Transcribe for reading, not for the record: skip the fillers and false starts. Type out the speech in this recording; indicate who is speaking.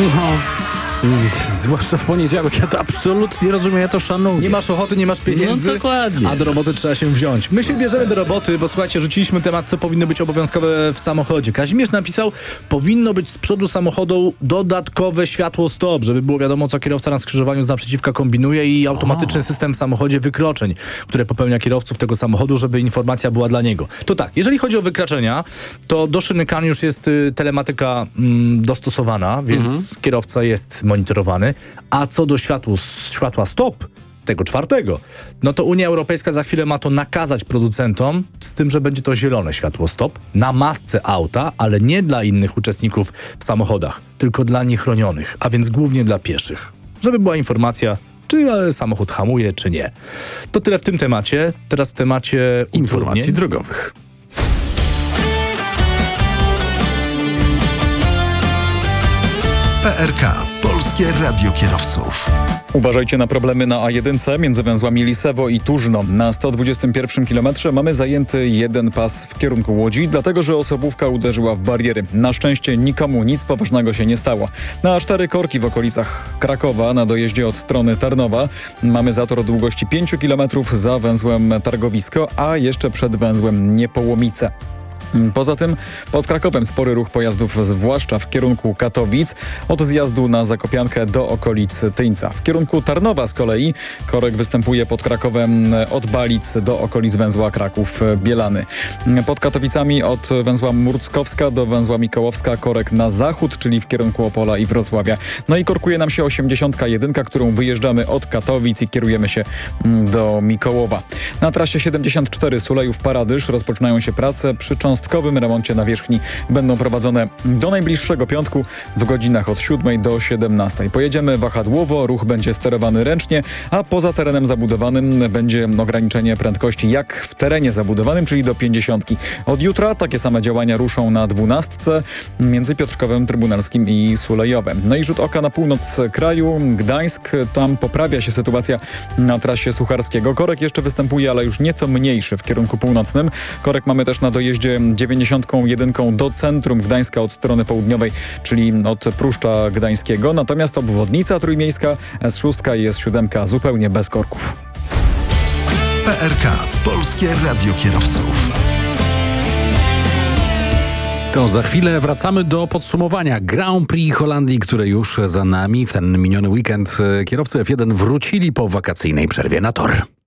Speaker 1: Zwłaszcza w poniedziałek. Ja to absolutnie rozumiem, ja to szanuję.
Speaker 2: Nie masz ochoty, nie masz pieniędzy,
Speaker 1: No dokładnie.
Speaker 2: a do roboty trzeba się wziąć. My się bierzemy do roboty, bo słuchajcie, rzuciliśmy temat, co powinno być obowiązkowe w samochodzie. Kazimierz napisał, powinno być z przodu samochodu dodatkowe światło stop, żeby było wiadomo, co kierowca na skrzyżowaniu z naprzeciwka kombinuje i automatyczny system w samochodzie wykroczeń, które popełnia kierowców tego samochodu, żeby informacja była dla niego. To tak, jeżeli chodzi o wykroczenia, to do szyny CAN już jest telematyka dostosowana, więc kierowca jest monitorowany, a co do światła stop, tego czwartego, no to Unia Europejska za chwilę ma to nakazać producentom, z tym, że będzie to zielone światło stop na masce auta, ale nie dla innych uczestników w samochodach, tylko dla niechronionych, a więc głównie dla pieszych. Żeby była informacja, czy samochód hamuje, czy nie. To tyle w tym temacie. Teraz w temacie
Speaker 1: Informacji drogowych.
Speaker 3: PRK. Polskie Radio Kierowców.
Speaker 4: Uważajcie na problemy na A1 między węzłami Lisewo i Tużno. Na 121 km mamy zajęty jeden pas w kierunku Łodzi, dlatego że osobówka uderzyła w bariery. Na szczęście nikomu nic poważnego się nie stało. Na A4 korki w okolicach Krakowa na dojeździe od strony Tarnowa mamy zator o długości 5 km za węzłem Targowisko, a jeszcze przed węzłem Niepołomice. Poza tym pod Krakowem spory ruch pojazdów, zwłaszcza w kierunku Katowic, od zjazdu na Zakopiankę do okolic Tyńca. W kierunku Tarnowa z kolei korek występuje pod Krakowem od Balic do okolic węzła Kraków-Bielany. Pod Katowicami od węzła Murckowska do węzła Mikołowska korek na zachód, czyli w kierunku Opola i Wrocławia. No i korkuje nam się 81, którą wyjeżdżamy od Katowic i kierujemy się do Mikołowa. Na trasie 74 Sulejów-Paradyż rozpoczynają się prace przy cząstkowym remoncie nawierzchni. Będą prowadzone do najbliższego piątku w godzinach od 7 do 17. Pojedziemy wahadłowo, ruch będzie sterowany ręcznie, a poza terenem zabudowanym będzie ograniczenie prędkości jak w terenie zabudowanym, czyli do 50. Od jutra takie same działania ruszą na 12 między Piotrkowem Trybunalskim i Sulejowem. No i rzut oka na północ kraju, Gdańsk, tam poprawia się sytuacja na trasie Sucharskiego. Korek jeszcze występuje, ale już nieco mniejszy w kierunku północnym. Korek mamy też na dojeździe 91 do centrum Gdańska od strony południowej, czyli od Pruszcza Gdańskiego. Natomiast obwodnica trójmiejska S6 i S7 zupełnie bez korków.
Speaker 3: PRK. Polskie Radio Kierowców.
Speaker 1: To za chwilę wracamy do podsumowania Grand Prix Holandii, które już za nami. W ten miniony weekend kierowcy F1 wrócili po wakacyjnej przerwie na tor.